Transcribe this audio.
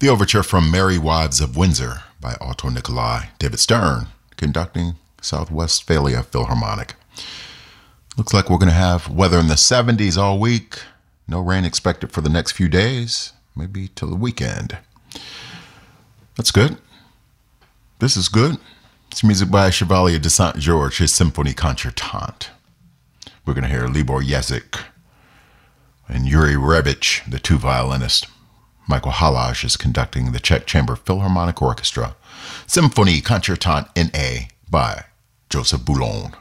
The overture from Merry Wives of Windsor by Otto Nicolai, David Stern, conducting South Westphalia Philharmonic. Looks like we're going to have weather in the 70s all week. No rain expected for the next few days, maybe till the weekend. That's good. This is good. It's music by Chevalier de Saint-Georges, his Symphonie Concertante. We're going to hear Libor Jazyk and Yuri Rebic, the two violinists. Michael Halaj is conducting the Czech Chamber Philharmonic Orchestra. Symphonie Concertante in A by Joseph Boulon.